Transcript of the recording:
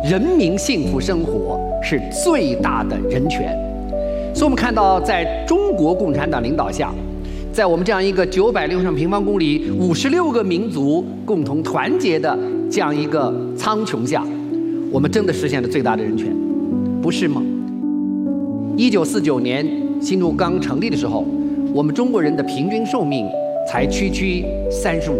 人民幸福生活是最大的人权。所以我们看到，在中国共产党领导下，在我们这样一个960平方公里、56个民族共同团结的这样一个苍穹下，我们真的实现了最大的人权，不是吗？1949年新中刚成立的时候，我们中国人的平均寿命才区35